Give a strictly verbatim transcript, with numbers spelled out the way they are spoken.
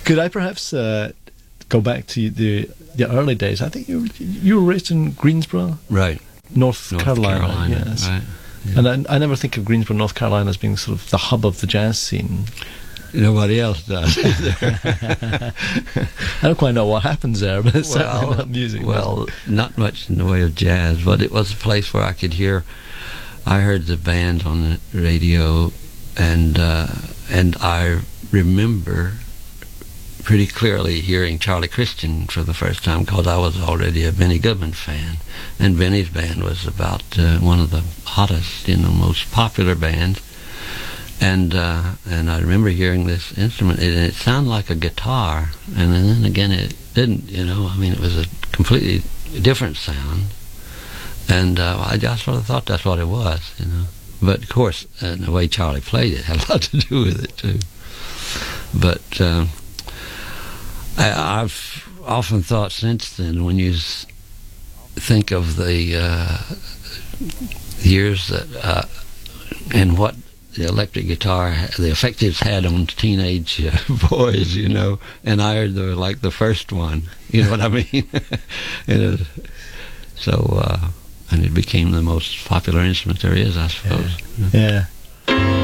Could I perhaps uh, go back to the the early days? I think you you were raised in Greensboro, right, North, North Carolina. Carolina, Yes, right. Yeah. And I, I never think of Greensboro, North Carolina, as being sort of the hub of the jazz scene. Nobody else does. I don't quite know what happens there, but it's well, certainly not music. Well, not much in the way of jazz, but it was a place where I could hear. I heard the band on the radio, and uh, and I remember pretty clearly hearing Charlie Christian for the first time, because I was already a Benny Goodman fan, and Benny's band was about uh, one of the hottest, you know, most popular bands. And uh, and I remember hearing this instrument, and it sounded like a guitar, and then again it didn't, you know. I mean, it was a completely different sound, and uh, I just sort of thought that's what it was, you know. But of course, uh, the way Charlie played it had a lot to do with it too. But uh, I, I've often thought since then, when you s- think of the uh, years that uh, and what the electric guitar, the effect it's had on teenage uh, boys, you know, and I heard the, like the first one, you know what I mean? And it, so, uh, and it became the most popular instrument there is, I suppose. Yeah. yeah.